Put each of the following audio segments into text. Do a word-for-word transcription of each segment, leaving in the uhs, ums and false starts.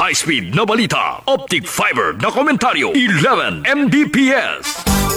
high-speed na balita, optic fiber na komentaryo, eleven M B P S.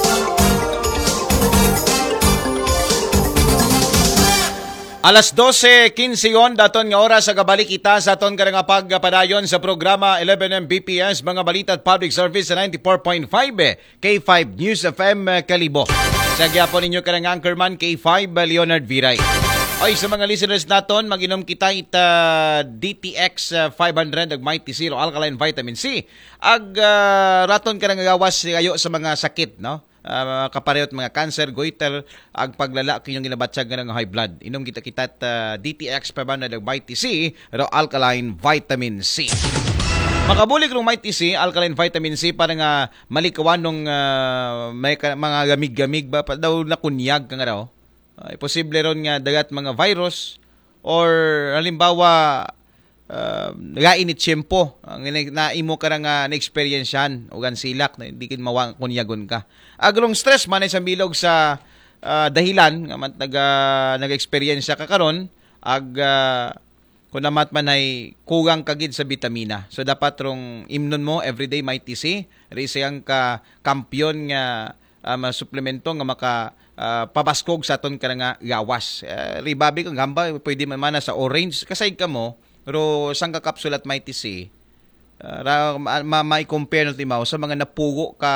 Alas dose kinse yon daton nga oras sa kabalik kita sa aton nga pagpadayon sa programa eleven M B P S mga balita at public service sa ninety-four point five K five News F M Kalibo. Sa gyapon ninyo karang anchorman K five Leonard Viray. Oy, sa mga listeners naton, mag-inom kita ita D T X five hundred ag Mighty Zero Alkaline Vitamin C. Ag uh, raton karang gawas kayo sa mga sakit, no? Uh, kaparehot mga cancer, goiter, ag paglala kinyong ginabatsag ng high blood. Inom kita kita uh, D T X five hundred ag Mighty C, ro Alkaline Vitamin C. Makabulig ng Mighty C, Alkaline Vitamin C para nga malikawan nung uh, may ka, mga gamig-gamig ba pa daw na kunyag ka nga raw. Uh, posible ron nga dagat mga virus or halimbawa uh, nagainit tiyempo ang na imo ka nga na-experiencean o gan silak na hindi kin mawang kunyagon ka. Agrong stress man ay sa bilog sa uh, dahilan nga man naga nag-experience ka karon ag uh, kung namat man ay kugang kagid sa bitamina. So dapat rong imnon mo everyday Mighty C, risayang ka kampiyon nga um, suplemento nga maka Uh, pabaskog sa aton ka nga gawas. Uh, ribabi kang gamba, pwede man mana sa orange. Kasay ka mo, pero sang ka capsule at Mighty C, uh, ma may compare natin mo sa mga napugo ka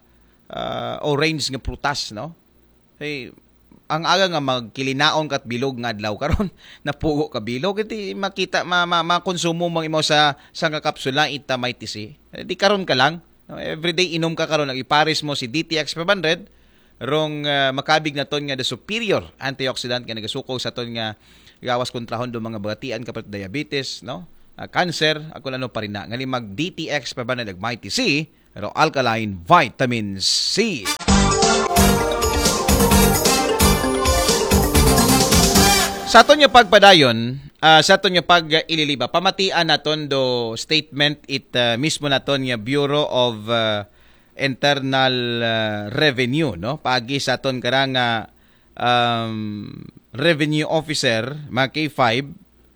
uh, orange nga prutas, no? Hey, ang aga nga magkilinaon kat bilog nga adlaw karon napugo ka bilog iti makita ma, ma, makonsumo mo imo sa sang ka capsule ita Mighty C. Di karon ka lang, no? Everyday inom ka karon ang ipares mo si D T X five hundred rong uh, makabig na ton nga the superior antioxidant nga nagasuko sa ton nga gawas kontrahon do mga bagatian kapag diabetes, no? Uh, cancer, ako ano pa rin na ngali mag D T X pa ba na nag Mighty C, pero Alkaline Vitamin C. Sa aton nga pagpadayon, uh, sa aton nga pag uh, ililiba, pamatian naton do statement it uh, mismo naton nga Bureau of uh, Internal uh, Revenue, no? Pagi sa aton karang uh, um, revenue officer, mga K five,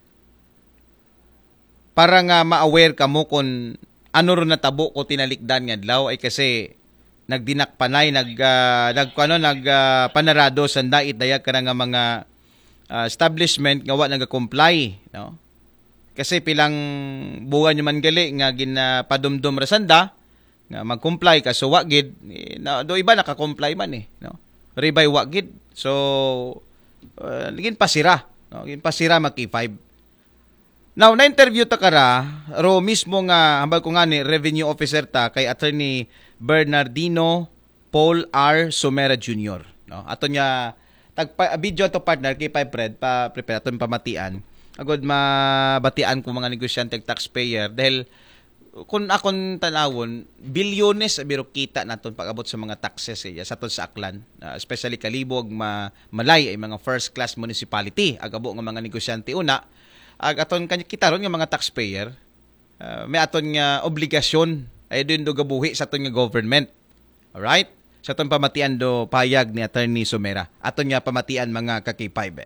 para nga ma-aware kamo kung ano ron natabo ko tinalikdan nga adlaw ay kasi nagdinakpanay, nag uh, nag ano nag uh, panarado sa dait dayag karang nga mga uh, establishment nga wa naga-comply, no? Kasi pilang buwan nyo man gali nga ginapadumdum rasanda nga mag-comply ka so wagid eh, na do iba naka-comply man eh, no? Ribay wagid. So uh, gin pasira, no? Gin pasira mag K five. Now na interview ta kara ro mismo nga hambal ko nga ni revenue officer ta kay Attorney Bernardino Paul R. Somera Junior, no? Ato nya tag video to partner K five Fred pa prepare aton pamatian. Agod mabatian ko mga negosyante taxpayer dahil kung akong tanawon, bilyones biro kita naton pag-abot sa mga taxes eh, sa aton sa Aklan, uh, especially Kalibog, ma Malay ay mga first class municipality, agabo nga mga negosyante una, ag aton kita ron nga mga taxpayer, uh, may aton nga obligasyon ay din do gabuhi sa aton nga government. Alright? Sa aton pamatian do payag ni Attorney Somera. Aton nga pamatian mga ka K five.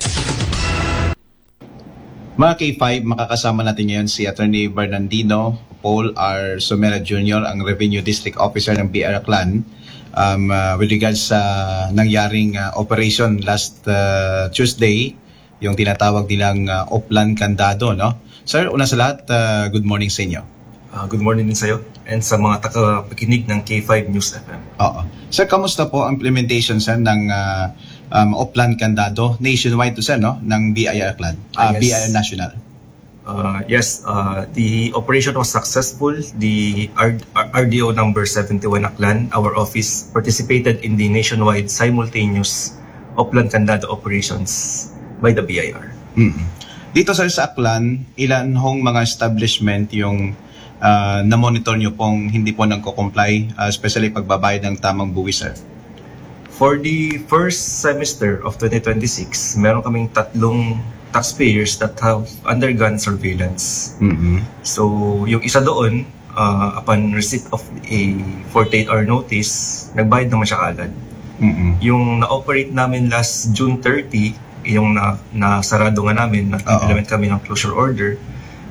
Mga K five, makakasama natin ngayon si Attorney Bernardino Paul R. Somera Junior, ang Revenue District Officer ng B R Aklan, um, uh, with regards sa nangyaring uh, operation last uh, Tuesday, yung tinatawag nilang uh, Oplan Candado, no? Sir, una sa lahat, uh, good morning sa inyo. Uh, good morning din sa iyo and sa mga tagapakinig ng K five News F M. Oo. Sir, kamusta po ang implementation sir ng uh, um, Oplan Candado nationwide to sir, no? Ng B I R Aklan, uh, yes. B I R National. Uh, yes, uh, the operation was successful. The R D O number seventy-one Aklan, our office, participated in the nationwide simultaneous Oplan Candado operations by the B I R. Mm-hmm. Dito sir sa Aklan, ilan hong mga establishment yung uh, na-monitor nyo pong hindi po nagko-comply, uh, especially pagbabayad ng tamang buwis sir? For the first semester of twenty twenty-six, meron kaming tatlong taxpayers that have undergone surveillance. Mm-hmm. So, yung isa doon, uh, upon receipt of a forty-eight hour notice, nagbayad naman siya agad. Mm-hmm. Yung na-operate namin last June thirty, yung na, na sarado nga namin, nag-implement kami ng closure order,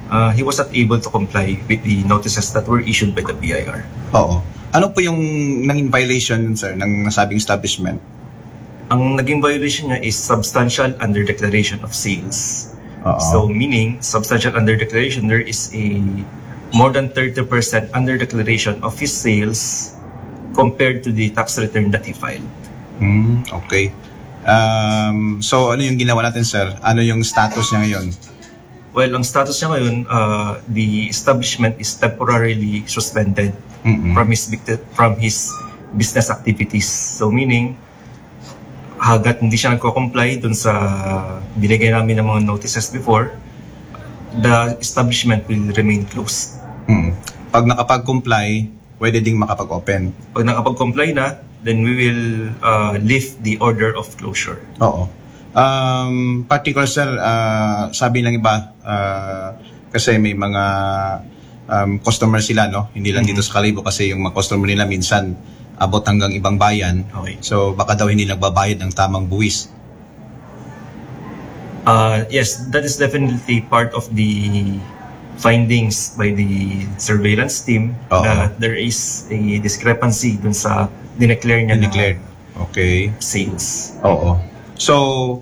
uh, he was not able to comply with the notices that were issued by the B I R. Oo. Ano po yung nanging violation, sir, ng nasabing establishment? Ang naging violation niya is substantial under-declaration of sales. Oo. So meaning, substantial under-declaration, there is a more than thirty percent under-declaration of his sales compared to the tax return that he filed. Hmm, okay. Um, so ano yung ginawa natin, sir? Ano yung status niya ngayon? Well, ang status niya ngayon, uh, the establishment is temporarily suspended Mm-mm. from his bic- from his business activities. So meaning, hagat hindi siya nagko-comply dun sa binigay namin ng mga notices before, the establishment will remain closed. Mm. Pag nakapag-comply, pwede ding makapag-open. Pag nakapag-comply na, then we will uh, lift the order of closure. Oo. Um, particular, sir, uh, sabi ng iba, uh, kasi may mga um, customer sila, no? Hindi lang Mm-hmm. dito sa Kalibo kasi yung mga customer nila minsan abot hanggang ibang bayan. Okay. So baka daw hindi nagbabayad ng tamang buwis. Uh, yes, that is definitely part of the findings by the surveillance team Oo. that there is a discrepancy dun sa dineclare niya Declared. na Okay. sales. Oo. So,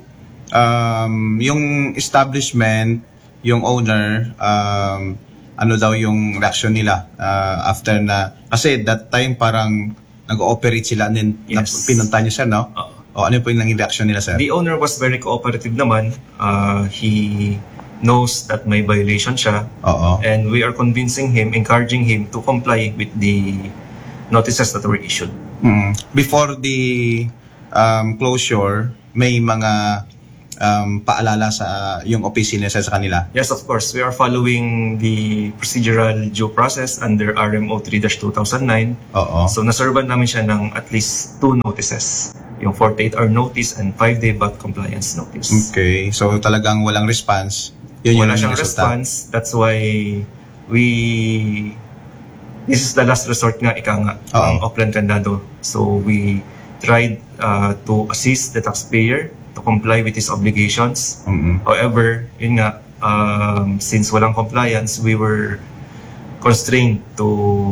um, yung establishment, yung owner, um, ano daw yung reaction nila uh, after na, kasi that time parang nag-ooperate sila and then na, Yes. pinunta niyo, sir, no? Oo. O ano po yung nanging reaction nila, sir? The owner was very cooperative naman. Uh, he knows that may violation siya, Oo. and we are convincing him, encouraging him to comply with the notices that were issued. Mm. Before the um, closure, may mga um, paalala sa yung opisina sa sa kanila. Yes, of course. We are following the procedural due process under R M O three dash two thousand nine. Oo. So, naserban namin siya ng at least two notices. Yung forty-eight hour notice and five day B A T compliance notice. Okay. So talagang walang response. Yun Wala yung siyang resulta. response. That's why we... This is the last resort nga, ika nga, Oo. ang Oplan Candado. So, we tried uh, to assist the taxpayer to comply with his obligations. Mm-mm. However, yun nga, um, since walang compliance, we were constrained to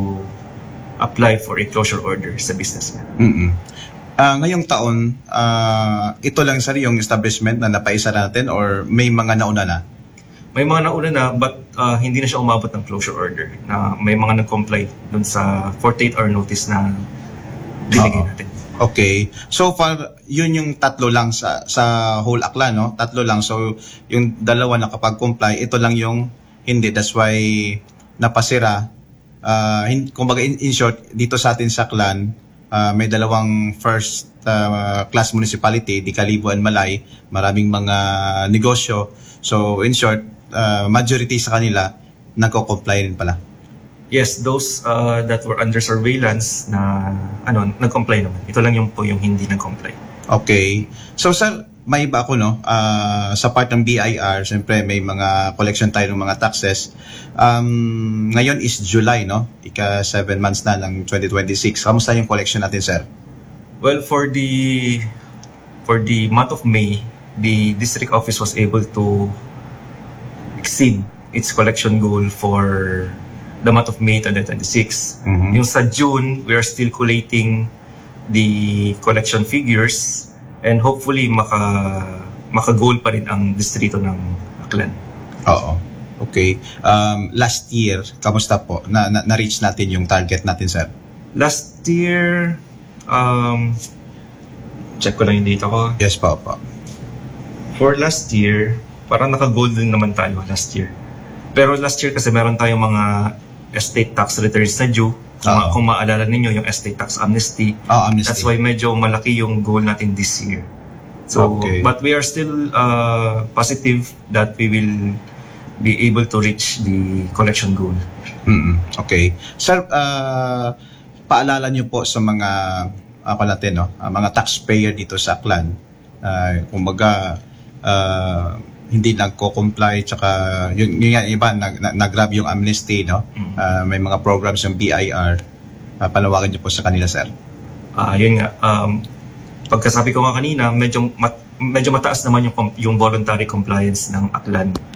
apply for a closure order sa business niya. Mm-mm. Ah, ngayong taon, ah, ito lang sir yung establishment na napaisa natin or may mga nauna na? May mga nauna na, but uh, hindi na siya umabot ng closure order. Na may mga nag-comply dun sa forty-eight hour notice na binigay Oo. natin. Okay. So far, yun yung tatlo lang sa sa whole Aklan, no? Tatlo lang. So, yung dalawa nakapag-comply, ito lang yung hindi. That's why napasira. Uh, hin- kumbaga, in, in short, dito sa atin sa Aklan, uh, may dalawang first uh, class municipality, di Kalibo and Malay, maraming mga negosyo. So, in short, uh, majority sa kanila, nagko-comply rin pala. Yes, those uh, that were under surveillance na ano, nag-comply naman. Ito lang yung po yung hindi nag-comply. Okay. So sir, may iba ako, no? Ah, sa part ng B I R, siyempre may mga collection tayo ng mga taxes. Um, ngayon is July, no? Ika seven months na ng twenty twenty-six. Kamusta yung collection natin, sir? Well, for the for the month of May, the district office was able to exceed its collection goal for the month of May twenty twenty-six. Mhm. Yung sa June, we are still collating the collection figures and hopefully maka maka-goal pa rin ang distrito ng Aklan. Oo. Okay. Um, last year, kamusta po? Na, na, na-reach natin yung target natin, sir? Last year, um, check ko lang yung data ko. Yes po, po. For last year, parang naka-goal din naman tayo last year. Pero last year kasi meron tayong mga estate tax returns na due. Kung, Oo. kung maalala ninyo yung estate tax amnesty. Oh, amnesty. That's why medyo malaki yung goal natin this year. So, Okay. but we are still uh, positive that we will be able to reach the collection goal. Mm-mm. Okay. Sir, uh, paalala niyo po sa mga ako natin, no? Uh, mga taxpayer dito sa Aklan. Uh, kumbaga, uh, hindi nagko-comply, tsaka yun, yun nga, iba, nag, nag, nag-grab yung amnesty, no? Uh, may mga programs yung B I R. Uh, panawagan niyo po sa kanila, sir. Ah, yun nga. Um, pagkasabi ko nga kanina, medyo mat, medyo mataas naman yung com- yung voluntary compliance ng Aklan.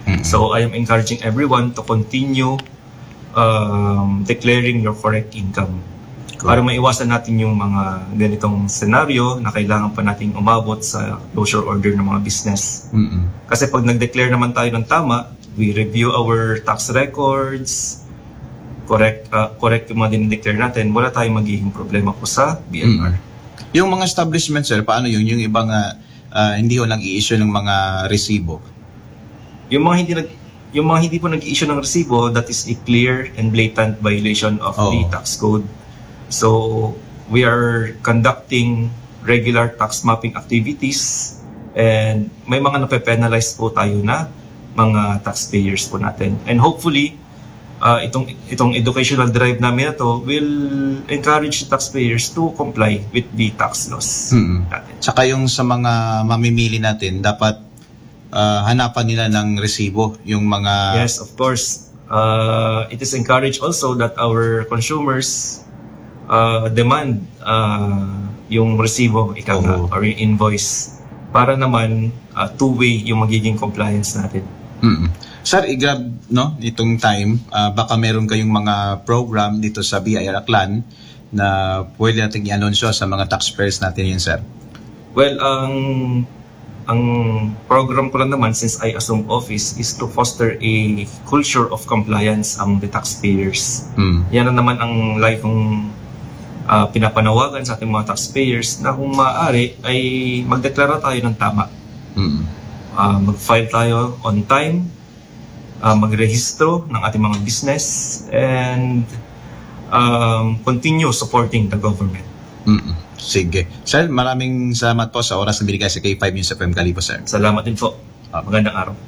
So I am encouraging everyone to continue um, declaring your correct income. Para maiwasan natin yung mga ganitong senaryo na kailangan pa nating umabot sa closure order ng mga business. Mm-mm. Kasi pag nag-declare naman tayo ng tama, we review our tax records, correct uh, correct yung mga dinideclare natin, wala tayong magiging problema po sa B I R. Mm. Yung mga establishment, sir, paano yun? Yung ibang uh, uh, hindi ko nag-i-issue ng mga resibo? Yung mga hindi nag yung mga hindi po nag-i-issue ng resibo, that is a clear and blatant violation of Oh. the tax code. So, we are conducting regular tax mapping activities and may mga nape-penalize po tayo na mga taxpayers po natin. And hopefully, uh, itong itong educational drive namin na to will encourage the taxpayers to comply with the tax laws Mm-mm. natin. Tsaka yung sa mga mamimili natin, dapat uh, hanapan nila ng resibo yung mga... Yes, of course. Uh, it is encouraged also that our consumers uh, demand uh, yung resibo, ikaw nga, Oo. or yung invoice para naman uh, two-way yung magiging compliance natin. Mm-mm. Sir, i-grab no, itong time, uh, baka meron kayong mga program dito sa B I R Aklan na pwede natin i-anunsyo sa mga taxpayers natin yun, sir. Well, ang ang program ko lang naman since I assumed office is to foster a culture of compliance among the taxpayers. Mm. Yan na naman ang live kong uh, pinapanawagan sa ating mga taxpayers na kung maaari ay magdeklara tayo ng tama. Mm. Uh, mag-file tayo on time, uh, magrehistro ng ating mga business, and um, continue supporting the government. Mm. Sige. Sir, maraming salamat po sa oras na binigay sa K five News F M Kalibo, sir. Salamat din po. Uh, magandang araw.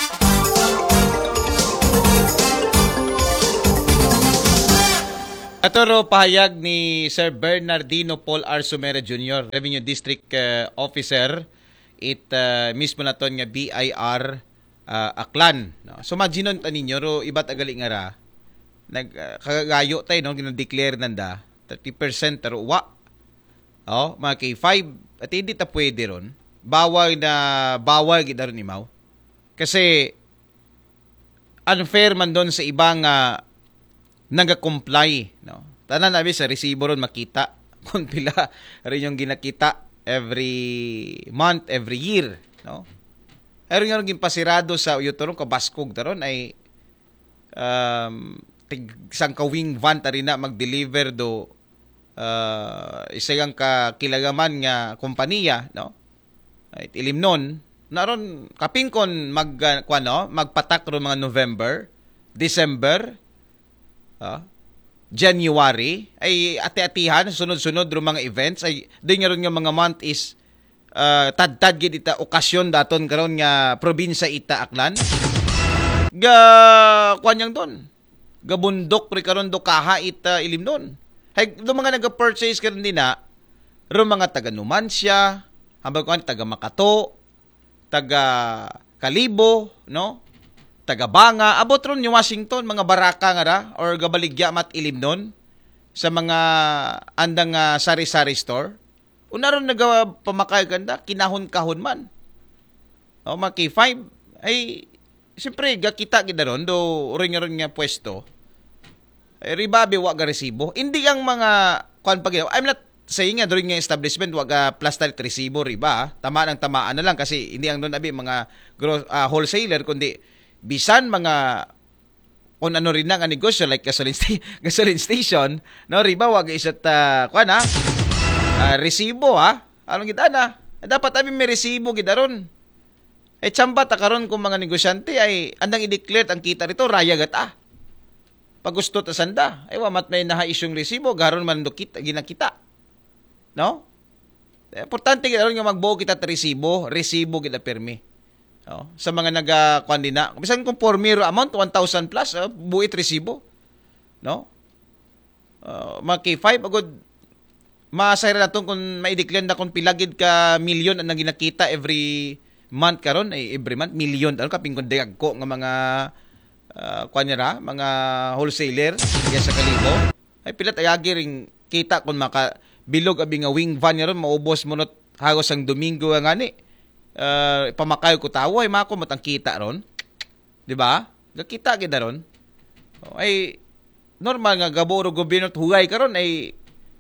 Atoro pahayag ni Sir Bernardino Paul R. Sumera Junior, Revenue District uh, Officer, it uh, mismo na ton nga B I R uh, Aklan. No? So maginon ta ninyo, ro iba't agali nga ra, nag uh, kagayo tayo, no? Ginodeclare nanda, thirty percent taro wa. Oh, mga K five, at hindi ta pwede ron. Bawal na, bawal gid ron imaw. Kasi, unfair man doon sa ibang uh, nag-comply, no? Tanan nabi sa resibo ron makita kung pila rin yung ginakita every month, every year, no? Pero yung ginpasirado sa uyutoron kabaskog taron ay um, tig sang kawing van ta rin na mag-deliver do uh, isang kakilagaman nga kompanya, no? Ay ilimnon naron kapingkon mag uh, kuan, no? Magpatak ro mga November, December, ah, January ay ati-atihan sunod-sunod ro mga events ay doon nga ron nga mga month is uh, tad-tad gid ita okasyon daton karon nga probinsya ita Aklan ga kuan yang don gabundok ri karon do kaha ita ilimnon hay do mga naga-purchase karon dina ro mga taga Numancia hambang kuan taga Makato, taga Kalibo, no? Taga-Banga, abot ron yung Washington, mga baraka nga ra, or gabaligya mat ilimnon, sa mga andang uh, sari-sari store. Una ron nagawa pamakay ganda, kinahon-kahon man. O, mga K five, ay, siyempre, gakita kita ron, do rin nga ron nga pwesto, ay, ribabi, wag ga resibo. Hindi ang mga, kuan pag I'm not saying nga, doon nga establishment, wag ga plastic resibo, riba, tama ng tamaan na lang, kasi hindi ang doon abi, mga gross, uh, wholesaler, kundi, bisan mga kung ano rin na nga negosyo like gasoline, sta- gasoline station, no, riba wag isat uh, kuan ha uh, resibo ha anong kita na dapat abi may resibo gidaron eh tsamba ta karon kung mga negosyante ay andang i-declare ang kita rito raya gata pag gusto ta sanda ay wa mat may naha isyong resibo garon man do kita ginakita, no? Importante gidaron nga magbuo kita ta resibo resibo gid permi. Oh, sa mga naga-kuan din na. Bisan kung for mirror amount one thousand plus, uh, buit resibo. No? Uh, mga K five agud masayra naton kung mai-declare na kung pilagid ka million ang ginakita every month karon ay every month million ano kaping kun dagko nga mga uh, kuan ra, mga wholesaler diya sa Kalibo. Ay pila tayagi ring kita kung maka bilog abi nga wing van ron maubos mo not hagos ang Domingo nga ni. Uh, pamakayo ko tawo ay mako matang kita ron Di ba? Gakita gid ron. O, ay normal nga gaboro gobyerno at hugay karon ay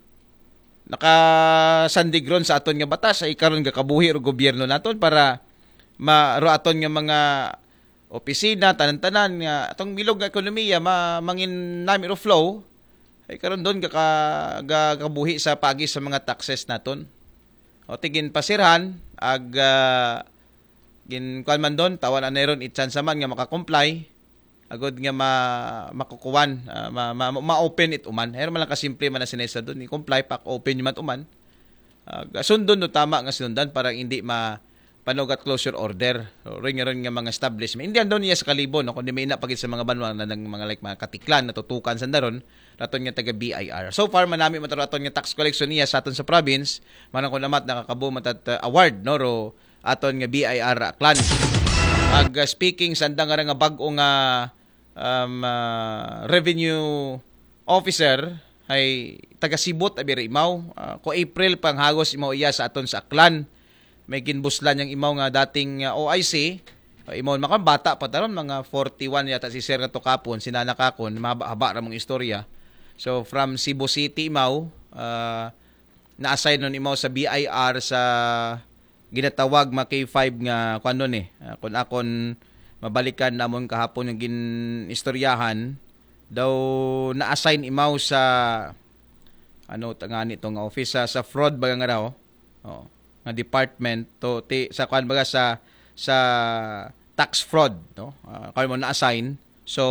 nakasandig ron sa aton nga batas ay karon gakabuhi ro gobyerno naton para maro aton nga mga opisina tanan-tanan nga atong bilog nga ekonomiya ma mangin nami ro flow ay karon don gaka gakabuhi sa pagi sa mga taxes naton. O tigin pasirhan ag uh, gin kuan man don tawan aneron itsansa man nga maka-comply agod nga ma makukuwan uh, ma, ma, ma-open it uman. Pero man lang kasimple man na sinesa doon i-comply pak open man uman. Uh, sundon no tama nga sinundan para hindi ma panog at closure order. So, ring ring nga mga establishment. Hindi andon niya sa Kalibo no kundi may ina pagit sa mga banwa na ng mga like mga katiklan natutukan sa daron raton nga taga B I R. So far manami man raton nga tax collection niya sa aton sa province manang kun namat nakakabo matat uh, award no ro aton nga B I R Aklan. Ag uh, speaking sanda nga nga bag-o nga um, uh, revenue officer ay taga Sibot abiri imaw uh, ko April pang hagos imaw iya sa aton sa Aklan may ginbuslan yang imaw nga dating uh, O I C uh, imaw maka bata pa taron mga forty-one yata si Sir nga kapon sinana kakon mahaba ra mong istorya. So from Cebu City imaw uh, na-assign nun imaw sa B I R sa ginatawag ma K five nga kuno ni uh, kun akon mabalikan namon kahapon yung ginistoryahan daw na-assign imaw sa ano tangani itong office sa, sa fraud baga nga raw oh, nga department to ti, sa kuan baga sa sa tax fraud no uh, kaya mo na-assign. So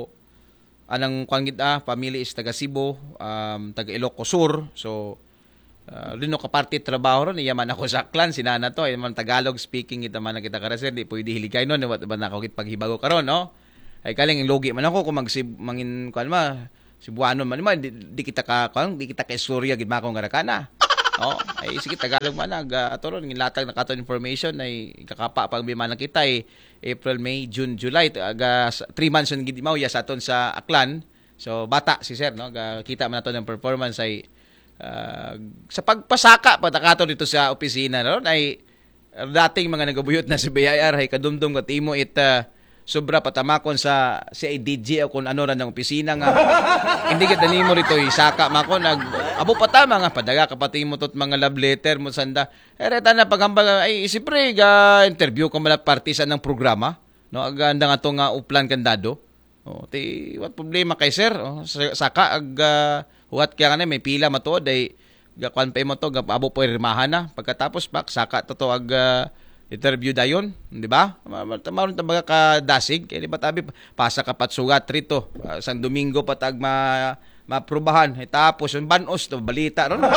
anang kuan gid ah family is taga Cebu um, taga Ilocos Sur. So Uh, lino ka party trabaho ron, iyaman ako sa Aklan, sinana to, iyaman Tagalog speaking kita man kita karaser, di pwede hiligay nun, what ba na ako kit paghibago karon no? Ay kaling logi man ako kung mag mangin kuan ma Cebuano man man di, di kita ka kuan, di kita ka istorya gid mako nga rakana. Oh, ay sige Tagalog man ag uh, atoron gilatag na katon information ay kakapa pag biman kita ay April, May, June, July aga three months gid imaw ya sa aton sa Aklan. So bata si sir no, aga, kita man nato ng performance ay Uh, sa pagpasaka patakato dito sa opisina no ay dating mga nagabuyot na si B I R ay kadumdum kat imo it uh, sobra patamakon sa si D G o kung ano ra ng opisina nga hindi gid nimo rito isaka mako nag abo patama nga padaga kapati mo tot mga love letter mo sanda ereta na paghambal ay isipre ga interview ko mala partisan ng programa no aganda nga to nga uplan kandado oh ti what problema kay sir oh, saka ag uh, huwat kaya nga may pila matuod ay gakuan pa mo to abo po irmahan na pagkatapos pak saka to to ag uh, interview dayon di ba maron ta baga ka dasig kay di ba tabi pasa ka patsugat rito uh, sang Domingo patag ma maaprubahan ay tapos yung banos to balita ron.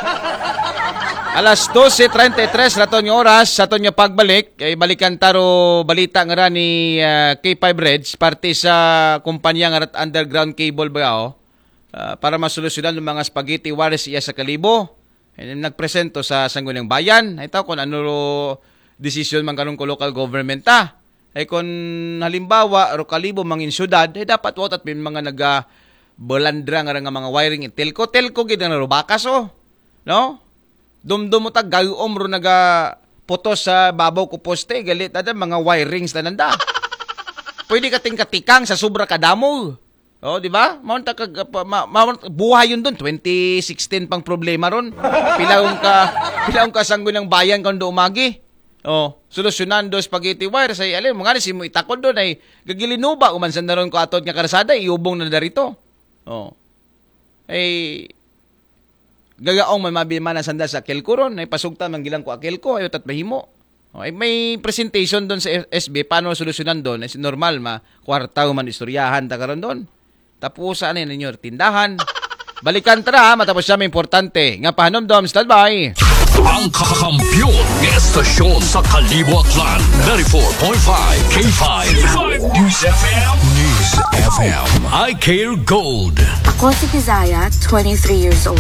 Alas twelve thirty-three raton nga oras sa aton nga pagbalik ay balikan taro balita nga ra ni uh, K five Reds parte sa kumpanya nga underground cable ba oh. Uh, para masolusyonan ng mga spaghetti wares iya sa Kalibo. And nagpresento sa Sangguniang Bayan. Ay tao kung ano decision man kanong ko local government ta. Ay kung halimbawa ro Kalibo mangin syudad, ay dapat wat at mga naga balandra nga nga mga wiring telco telco gid nga ro bakas oh. No? Dumdum mo tag gayom ro naga putos sa babaw ko poste galit ada mga wirings tananda. Pwede kating katikang sa sobra kadamo. Oh, di ba? Mount ka ma, ma, buhay yun doon twenty sixteen pang problema ron. Pilaong ka pilaong ka Sangguniang Bayan kan do umagi. Oh, solusyonan do spaghetti wire say alim mga ni mo itakod doon ay gagilinuba umansan na ron ko atot nga karsada iubong na darito. Oh. Ay gagaong may mabiman na sanda sa Kelco ron ay pasugta man gilang ko akelko ayo tat mahimo. Oh, ay may presentation doon sa S B paano solusyonan doon ay normal ma kwartaw man istoryahan ta karon doon. Tapos ano yun ninyo, tindahan. Balikan tara, matapos siya may importante. Nga pahanom dom, stand by. Ang kakampiyon ng estasyon sa Kalibo Aklan, ninety-four point five K five News F M. News F M. I Care Gold. Ako si Kizaya, twenty-three years old.